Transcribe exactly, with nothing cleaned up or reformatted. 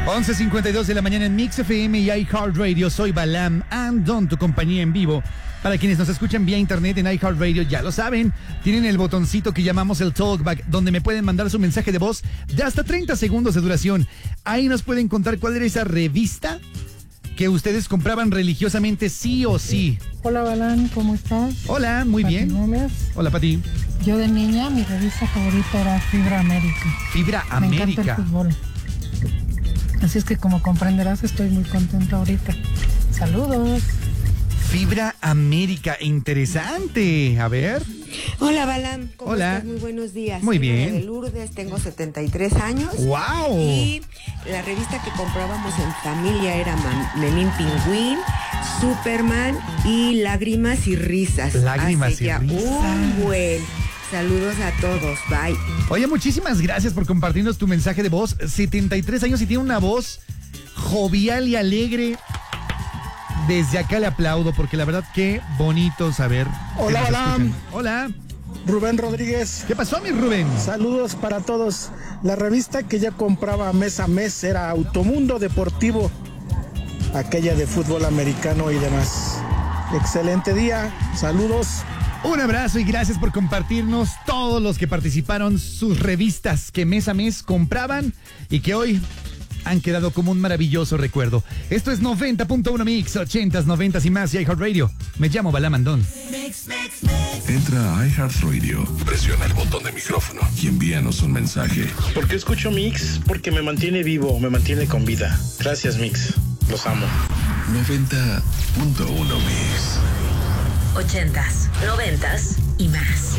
once cincuenta y dos de la mañana en Mix F M y iHeartRadio. Soy Balam and Don, tu compañía en vivo. Para quienes nos escuchan vía internet en iHeartRadio, ya lo saben, tienen el botoncito que llamamos el Talkback, donde me pueden mandar su mensaje de voz de hasta treinta segundos de duración. Ahí nos pueden contar cuál era esa revista que ustedes compraban religiosamente sí o sí. Hola, Balán, ¿cómo estás? Hola, muy Pati bien. Gómez. Hola, Pati. Yo de niña, mi revista favorita era Fibra América. Fibra Me encanta América. el fútbol. Así es que, como comprenderás, estoy muy contenta ahorita. Saludos. Fibra América, interesante. A ver. Hola, Balam, ¿cómo Hola. estás? Muy buenos días. Muy Soy bien. María de Lourdes, tengo setenta y tres años. ¡Wow! Y la revista que comprábamos en familia era Man- Memín Pingüín, Superman y Lágrimas y Risas. Lágrimas Hace y ya Risas. un buen. Saludos a todos, bye. Oye, muchísimas gracias por compartirnos tu mensaje de voz. setenta y tres años y tiene una voz jovial y alegre. Desde acá le aplaudo porque la verdad qué bonito saber. que Hola, nos hola. escuchan. Hola. Rubén Rodríguez. ¿Qué pasó, mi Rubén? Saludos para todos. La revista que yo compraba mes a mes era Automundo Deportivo, aquella de fútbol americano y demás. Excelente día. Saludos. Un abrazo y gracias por compartirnos todos los que participaron sus revistas que mes a mes compraban y que hoy han quedado como un maravilloso recuerdo. Esto es noventa punto uno Mix, ochentas, noventas y más y iHeartRadio. Me llamo Balamandón. Entra a iHeartRadio, presiona el botón de micrófono y envíanos un mensaje. ¿Por qué escucho Mix? Porque me mantiene vivo, me mantiene con vida. Gracias, Mix. Los amo. noventa punto uno Mix. Ochentas, noventas y más.